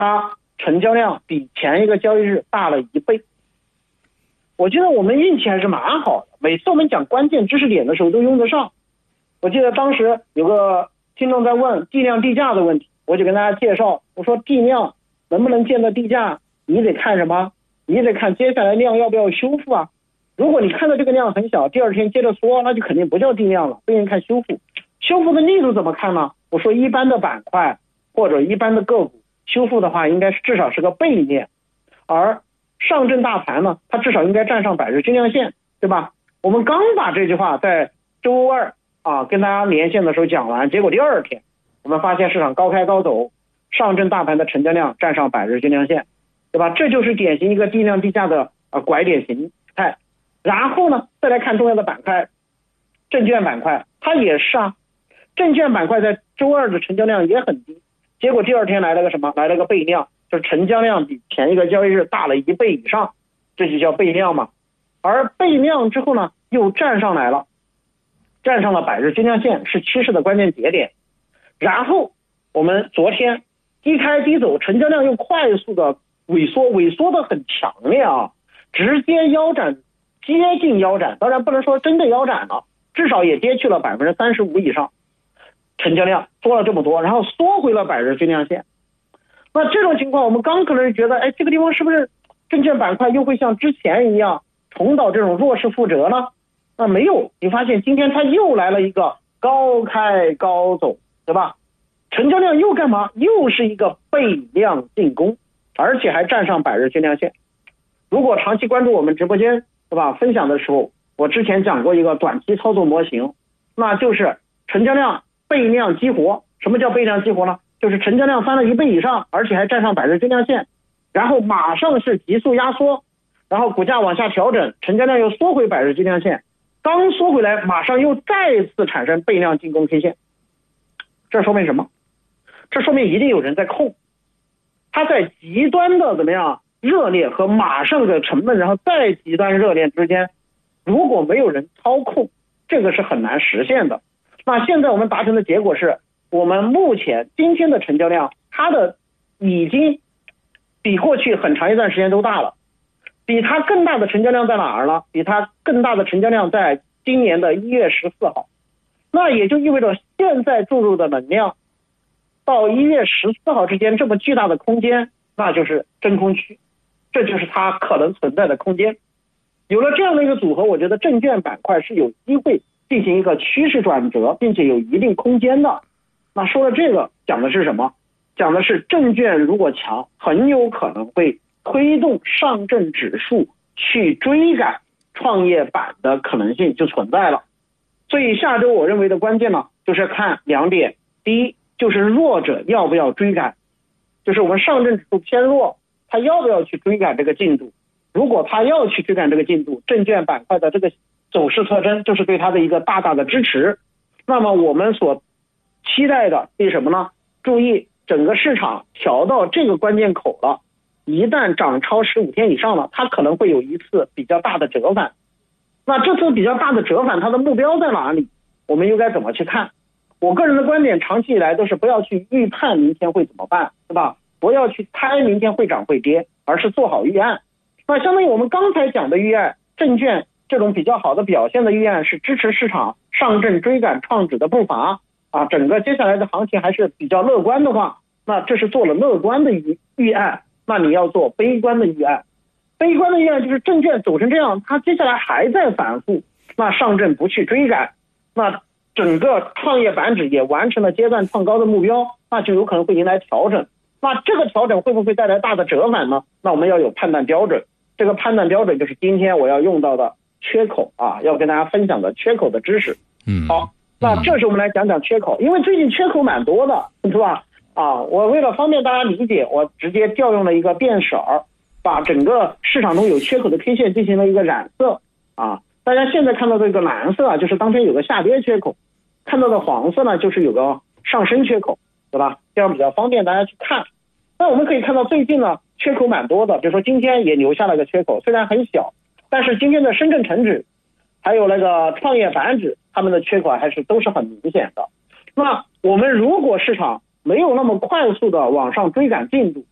它成交量比前一个交易日大了1倍。我觉得我们运气还是蛮好的，每次我们讲关键知识点的时候都用得上。我记得当时有个听众在问地量地价的问题，我就跟大家介绍，我说地量能不能见到地价，你得看什么？你得看接下来量要不要修复啊。如果你看到这个量很小，第二天接着缩，那就肯定不叫地量了，不应看修复。修复的力度怎么看呢？我说一般的板块或者一般的个股修复的话，应该是至少是个背面，而上证大盘呢，它至少应该站上100日均量线，对吧？我们刚把这句话在周二跟大家连线的时候讲完，结果第二天我们发现市场高开高走，上证大盘的成交量站上100日均量线，对吧？这就是典型一个地量地价的拐点形态。然后呢，再来看重要的板块，证券板块它也是证券板块在周二的成交量也很低，结果第二天来了个什么？来了个背量，就是成交量比前一个交易日大了1倍以上，这就叫背量嘛。而背量之后呢，又站上来了，站上了100日均量线，是趋势的关键节点。然后我们昨天低开低走，成交量又快速的萎缩的很强烈直接腰斩，接近腰斩，当然不能说真的腰斩了，至少也跌去了35%以上，成交量缩了这么多，然后缩回了100日均量线。那这种情况我们刚可能觉得，这个地方是不是证券板块又会像之前一样重蹈这种弱势覆辙呢？那没有，你发现今天它又来了一个高开高走，对吧？成交量又干嘛？又是一个背量进攻，而且还站上100日均量线。如果长期关注我们直播间，对吧，分享的时候，我之前讲过一个短期操作模型，那就是成交量背量激活。什么叫背量激活呢？就是成交量翻了1倍以上，而且还站上100日均量线，然后马上是急速压缩，然后股价往下调整，成交量又缩回100日均量线，刚缩回来马上又再次产生背量进攻 K 线。这说明什么？这说明一定有人在控，他在极端的怎么样热烈和马上的沉闷，然后再极端热烈之间，如果没有人操控，这个是很难实现的。那现在我们达成的结果是，我们目前今天的成交量，它的已经比过去很长一段时间都大了。比它更大的成交量在哪儿呢？比它更大的成交量在今年的1月14号。那也就意味着现在注入的能量到1月14号之间这么巨大的空间，那就是真空区，这就是它可能存在的空间。有了这样的一个组合，我觉得证券板块是有机会进行一个趋势转折，并且有一定空间的。那说了这个，讲的是什么？讲的是证券如果强，很有可能会推动上证指数去追赶创业板的可能性就存在了。所以下周我认为的关键呢，就是看2点。第一，就是弱者要不要追赶，就是我们上证指数偏弱，它要不要去追赶这个进度？如果它要去追赶这个进度，证券板块的这个走势特征就是对它的一个大大的支持。那么我们所期待的是什么呢？注意，整个市场调到这个关键口了，一旦涨超15天以上了，它可能会有一次比较大的折返。那这次比较大的折返，它的目标在哪里？我们又该怎么去看？我个人的观点长期以来都是不要去预判明天会怎么办，对吧？不要去猜明天会涨会跌，而是做好预案。那相当于我们刚才讲的预案，证券这种比较好的表现的预案是支持市场上证追赶创指的步伐整个接下来的行情还是比较乐观的话，那这是做了乐观的预案。那你要做悲观的预案，悲观的预案就是证券走成这样，它接下来还在反复，那上证不去追赶，那整个创业板指也完成了阶段创高的目标，那就有可能会迎来调整。那这个调整会不会带来大的折返呢？那我们要有判断标准，这个判断标准就是今天我要用到的缺口要跟大家分享的缺口的知识。好，那这时我们来讲讲缺口，因为最近缺口蛮多的，是吧？我为了方便大家理解，我直接调用了一个变色，把整个市场中有缺口的 K 线进行了一个染色大家现在看到这个蓝色就是当天有个下跌缺口，看到的黄色呢就是有个上升缺口，对吧？这样比较方便大家去看。那我们可以看到最近呢缺口蛮多的，比如说今天也留下了个缺口，虽然很小，但是今天的深圳成指还有那个创业板指，他们的缺口还是都是很明显的。那我们如果市场没有那么快速的往上追赶进度，